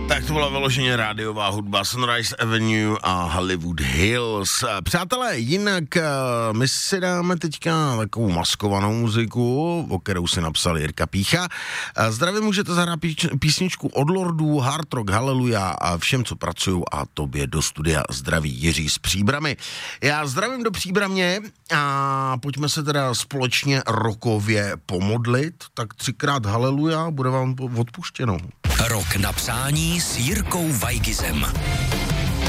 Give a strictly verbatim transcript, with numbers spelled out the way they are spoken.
Tak to byla vyloženě rádiová hudba Sunrise Avenue a Hollywood Hills. Přátelé, jinak my si dáme teďka takovou maskovanou muziku, o kterou si napsal Jirka Pícha. Zdravím, můžete zahrát písničku od Lordů, Hard Rock, Haleluja a všem, co pracují, a tobě do studia zdraví Jiří z Příbrami. Já zdravím do Příbramě a pojďme se teda společně rokově pomodlit. Tak třikrát Haleluja, bude vám odpuštěno. Rok na přání s Jirkou Vajgizem.